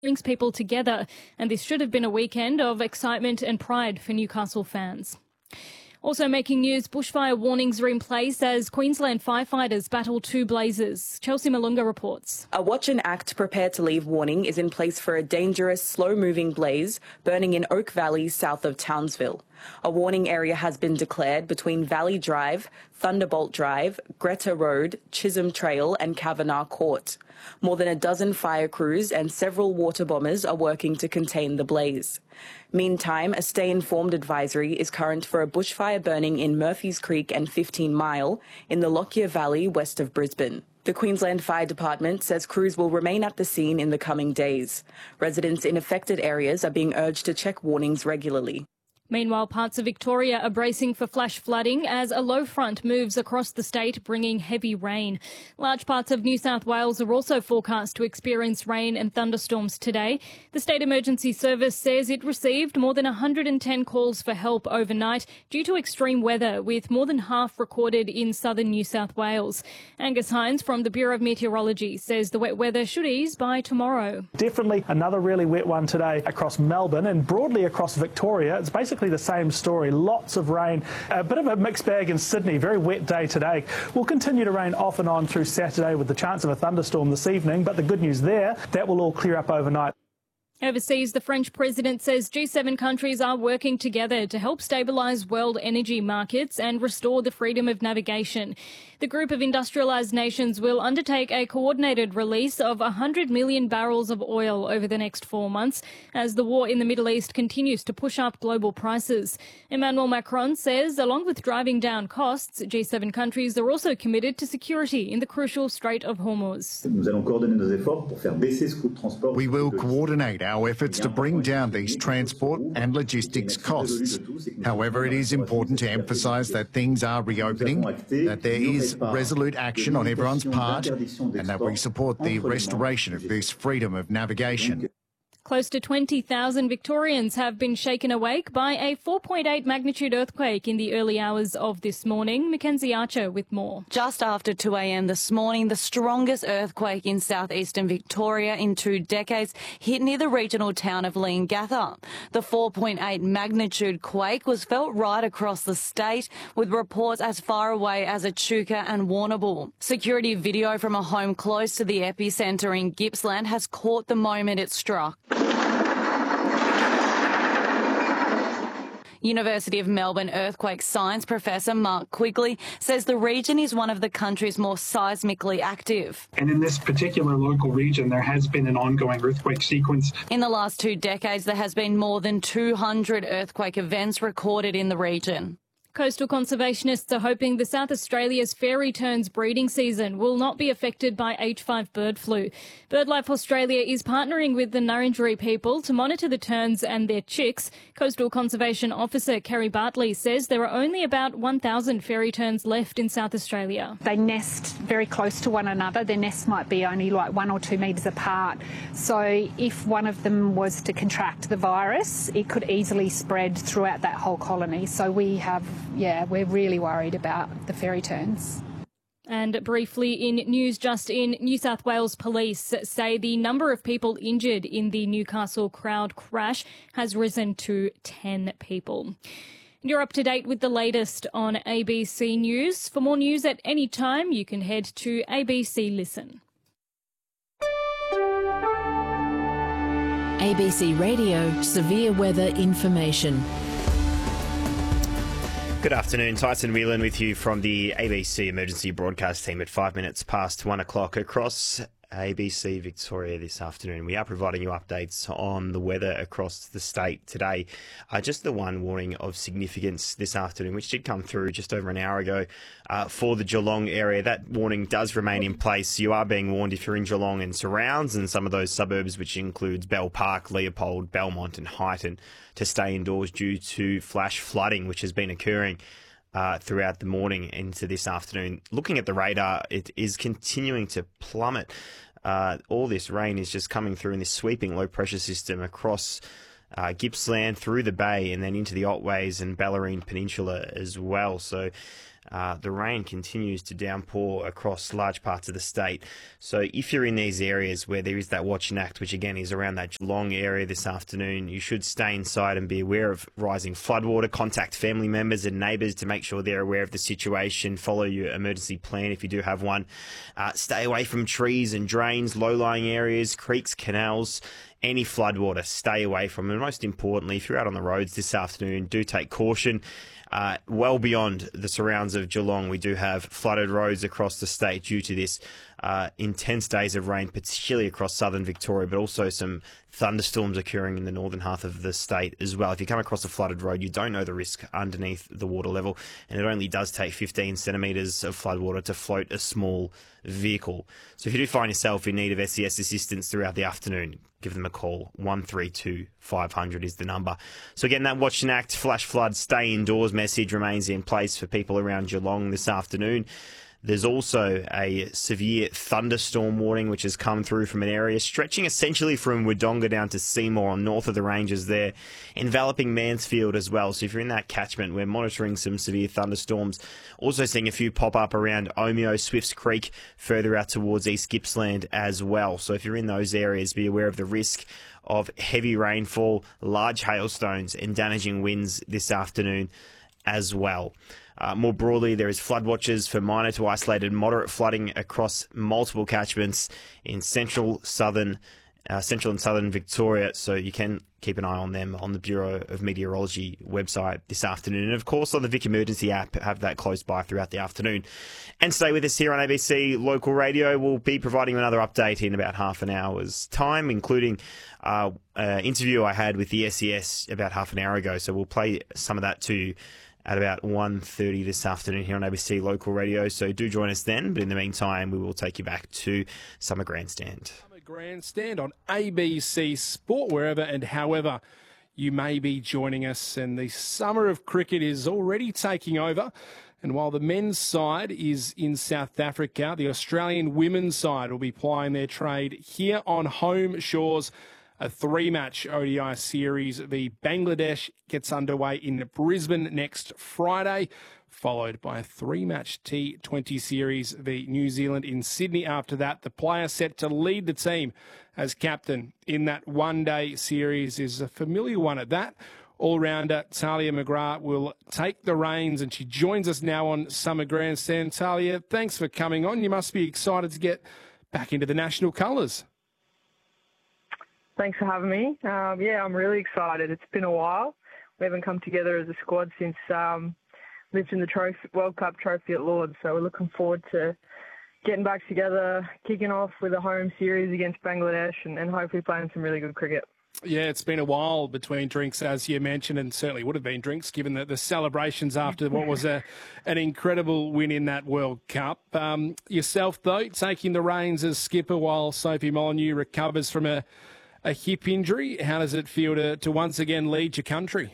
brings people together, and this should have been a weekend of excitement and pride for Newcastle fans. Also making news, bushfire warnings are in place as Queensland firefighters battle two blazes. Chelsea Malunga reports. A watch and act prepare to leave warning is in place for a dangerous, slow-moving blaze burning in Oak Valley south of Townsville. A warning area has been declared between Valley Drive, Thunderbolt Drive, Greta Road, Chisholm Trail and Kavanagh Court. More than a dozen fire crews and several water bombers are working to contain the blaze. Meantime, a stay informed advisory is current for a bushfire burning in Murphy's Creek and 15 Mile in the Lockyer Valley west of Brisbane. The Queensland Fire Department says crews will remain at the scene in the coming days. Residents in affected areas are being urged to check warnings regularly. Meanwhile, parts of Victoria are bracing for flash flooding as a low front moves across the state, bringing heavy rain. Large parts of New South Wales are also forecast to experience rain and thunderstorms today. The State Emergency Service says it received more than 110 calls for help overnight due to extreme weather, with more than half recorded in southern New South Wales. Angus Hines from the Bureau of Meteorology says the wet weather should ease by tomorrow. Definitely another really wet one today across Melbourne and broadly across Victoria. It's basically the same story. Lots of rain, a bit of a mixed bag in Sydney. Very wet day today. Will continue to rain off and on through Saturday with the chance of a thunderstorm this evening, but the good news there, that will all clear up overnight. Overseas, the French president says G7 countries are working together to help stabilise world energy markets and restore the freedom of navigation. The group of industrialised nations will undertake a coordinated release of 100 million barrels of oil over the next 4 months as the war in the Middle East continues to push up global prices. Emmanuel Macron says, along with driving down costs, G7 countries are also committed to security in the crucial Strait of Hormuz. We will coordinate our efforts to bring down these transport and logistics costs. However, it is important to emphasise that things are reopening, that there is resolute action on everyone's part, and that we support the restoration of this freedom of navigation. Close to 20,000 Victorians have been shaken awake by a 4.8 magnitude earthquake in the early hours of this morning. Mackenzie Archer with more. Just after 2 a.m. this morning, the strongest earthquake in southeastern Victoria in 2 decades hit near the regional town of Leongatha. The 4.8 magnitude quake was felt right across the state, with reports as far away as Echuca and Warrnambool. Security video from a home close to the epicentre in Gippsland has caught the moment it struck. University of Melbourne earthquake science professor Mark Quigley says the region is one of the country's more seismically active. And in this particular local region, there has been an ongoing earthquake sequence. In the last 2 decades, there has been more than 200 earthquake events recorded in the region. Coastal conservationists are hoping the South Australia's fairy terns breeding season will not be affected by H5 bird flu. BirdLife Australia is partnering with the Nurrinjeri people to monitor the terns and their chicks. Coastal Conservation Officer Kerry Bartley says there are only about 1,000 fairy terns left in South Australia. They nest very close to one another. Their nests might be only like 1 or 2 metres apart. So if one of them was to contract the virus, it could easily spread throughout that whole colony. So we're really worried about the fairy terns. And briefly in news just in, New South Wales Police say the number of people injured in the Newcastle crowd crash has risen to 10 people. You're up to date with the latest on ABC News. For more news at any time, you can head to ABC Listen. ABC Radio Severe Weather Information. Good afternoon, Tyson Whelan with you from the ABC Emergency Broadcast team at 5 minutes past 1 o'clock across ABC Victoria this afternoon. We are providing you updates on the weather across the state today. Just the one warning of significance this afternoon, which did come through just over an hour ago for the Geelong area. That warning does remain in place. You are being warned if you're in Geelong and surrounds and some of those suburbs, which includes Bell Park, Leopold, Belmont and Highton, to stay indoors due to flash flooding, which has been occurring throughout the morning into this afternoon. Looking at the radar, it is continuing to plummet. All this rain is just coming through in this sweeping low-pressure system across Gippsland, through the bay, and then into the Otways and Bellarine Peninsula as well. So the rain continues to downpour across large parts of the state. So if you're in these areas where there is that watch and act, which again is around that Geelong area this afternoon, you should stay inside and be aware of rising floodwater. Contact family members and neighbours to make sure they're aware of the situation. Follow your emergency plan if you do have one. Stay away from trees and drains, low-lying areas, creeks, canals. Any floodwater, stay away from them. And most importantly, if you're out on the roads this afternoon, do take caution. Well beyond the surrounds of Geelong, we do have flooded roads across the state due to this intense days of rain, particularly across southern Victoria, but also some thunderstorms occurring in the northern half of the state as well. If you come across a flooded road, you don't know the risk underneath the water level, and it only does take 15 centimetres of floodwater to float a small vehicle. So if you do find yourself in need of SES assistance throughout the afternoon, give them a call. 132 500 is the number. So again, that watch and act, flash flood, stay indoors message remains in place for people around Geelong this afternoon. There's also a severe thunderstorm warning which has come through from an area stretching essentially from Wodonga down to Seymour north of the ranges there, enveloping Mansfield as well. So if you're in that catchment, we're monitoring some severe thunderstorms. Also seeing a few pop up around Omeo, Swifts Creek, further out towards East Gippsland as well. So if you're in those areas, be aware of the risk of heavy rainfall, large hailstones and damaging winds this afternoon as well. More broadly, there is flood watches for minor to isolated moderate flooding across multiple catchments in central and southern Victoria, so you can keep an eye on them on the Bureau of Meteorology website this afternoon. And of course, on the Vic Emergency app, have that close by throughout the afternoon. And stay with us here on ABC Local Radio. We'll be providing another update in about half an hour's time, including an interview I had with the SES about half an hour ago. So we'll play some of that too at about 1:30 this afternoon here on ABC Local Radio. So do join us then. But in the meantime, we will take you back to Summer Grandstand. Summer Grandstand on ABC Sport, wherever and however you may be joining us. And the summer of cricket is already taking over. And while the men's side is in South Africa, the Australian women's side will be plying their trade here on home shores. A 3-match ODI series v Bangladesh gets underway in Brisbane next Friday, followed by a 3-match T20 series v New Zealand in Sydney after that. The player set to lead the team as captain in that one-day series is a familiar one at that. All-rounder Talia McGrath will take the reins, and she joins us now on Summer Grandstand. Talia, thanks for coming on. You must be excited to get back into the national colours. Thanks for having me. Yeah, I'm really excited. It's been a while. We haven't come together as a squad since lifting the World Cup trophy at Lords, so we're looking forward to getting back together, kicking off with a home series against Bangladesh and hopefully playing some really good cricket. Yeah, it's been a while between drinks, as you mentioned, and certainly would have been drinks given the celebrations after what was an incredible win in that World Cup. Yourself, though, taking the reins as skipper while Sophie Molyneux recovers from a hip injury. How does it feel to once again lead your country?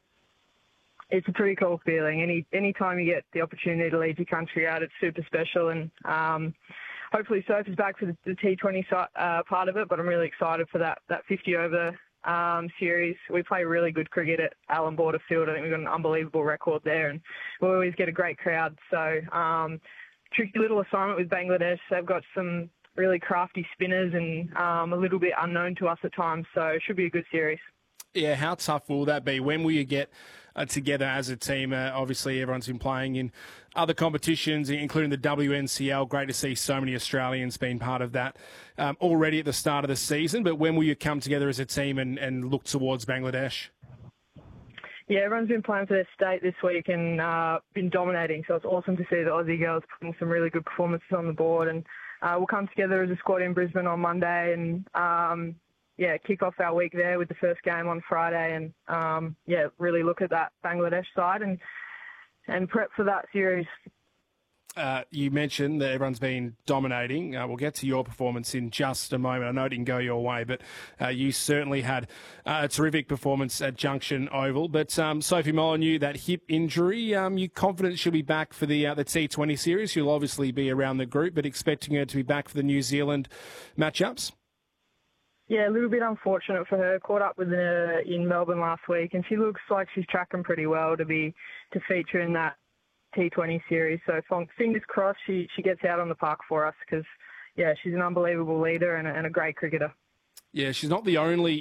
It's a pretty cool feeling. Any time you get the opportunity to lead your country out, it's super special. And hopefully Soph is back for the T20 part of it, but I'm really excited for that 50-over series. We play really good cricket at Allan Border Field. I think we've got an unbelievable record there, and we always get a great crowd. So tricky little assignment with Bangladesh. They've got some really crafty spinners and a little bit unknown to us at times, so it should be a good series. Yeah, how tough will that be? When will you get together as a team? Obviously, everyone's been playing in other competitions, including the WNCL. Great to see so many Australians being part of that already at the start of the season. But when will you come together as a team and look towards Bangladesh? Yeah, everyone's been playing for their state this week and been dominating, so it's awesome to see the Aussie girls putting some really good performances on the board. And we'll come together as a squad in Brisbane on Monday and, kick off our week there with the first game on Friday and, really look at that Bangladesh side and prep for that series. You mentioned that everyone's been dominating. We'll get to your performance in just a moment. I know it didn't go your way, but you certainly had a terrific performance at Junction Oval. But Sophie Molyneux, that hip injury, you confident she'll be back for the T20 series? She'll obviously be around the group, but expecting her to be back for the New Zealand matchups? Yeah, a little bit unfortunate for her. Caught up with her in Melbourne last week, and she looks like she's tracking pretty well to feature in that T20 series. So fingers crossed she gets out on the park for us because, yeah, she's an unbelievable leader and a great cricketer. Yeah, she's not the only